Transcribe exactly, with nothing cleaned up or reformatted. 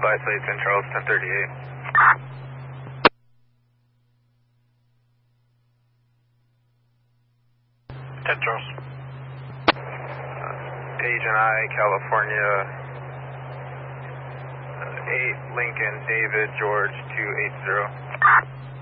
Advice late Saint Charles, ten thirty-eight. ten Charles. Uh, Agent I, California, uh, eight Lincoln, David, George, two eight zero.